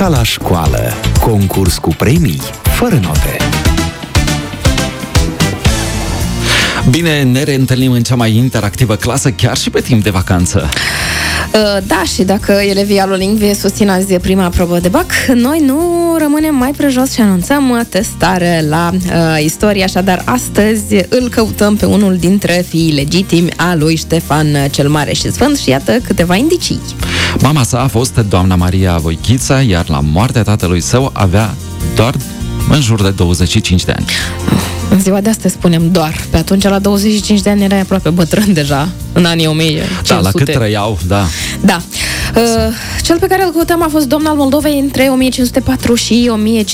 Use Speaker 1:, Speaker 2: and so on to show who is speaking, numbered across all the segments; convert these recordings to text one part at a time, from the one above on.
Speaker 1: Ca la școală, concurs cu premii, fără note.
Speaker 2: Bine, ne reîntâlnim în cea mai interactivă clasă, chiar și pe timp de vacanță.
Speaker 3: Da, și dacă elevii alolingve susțin azi prima probă de BAC, noi nu rămânem mai prejos și anunțăm testare la istorie. Așadar, astăzi îl căutăm pe unul dintre fiii legitimi a lui Ștefan cel Mare și Sfânt și iată câteva indicii.
Speaker 2: Mama sa a fost doamna Maria Voichița, iar la moartea tatălui său avea doar în jur de 25 de ani.
Speaker 3: În ziua de astăzi spunem doar. Pe atunci, la 25 de ani, erai aproape bătrân deja, în anii 1500.
Speaker 2: Da, la cât trăiau, da.
Speaker 3: Da. Cel pe care îl căutăm a fost domn al Moldovei între 1504 și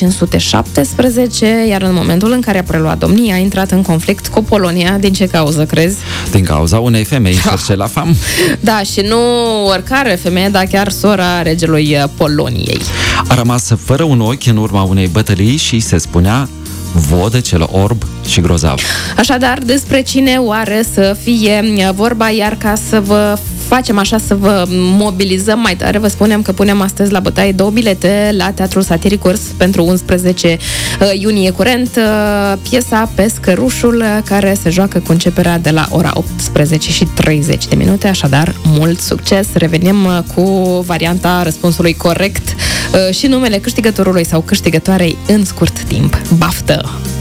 Speaker 3: 1517, iar în momentul în care a preluat domnia, a intrat în conflict cu Polonia. Din ce cauză, crezi?
Speaker 2: Din cauza unei femei, cherche la femme.
Speaker 3: Da, și nu oricare femeie, dar chiar sora regelui Poloniei.
Speaker 2: A rămas fără un ochi în urma unei bătălii și se spunea vodă cel orb și grozav.
Speaker 3: Așadar, despre cine oare să fie vorba, iar ca să vă facem așa, să vă mobilizăm mai tare, vă spunem că punem astăzi la bătaie 2 bilete la Teatrul Satiric Urs pentru 11 iunie curent, piesa Pescărușul, care se joacă cu începerea de la ora 18:30, așadar mult succes. Revenim cu varianta răspunsului corect și numele câștigătorului sau câștigătoarei în scurt timp. Baftă!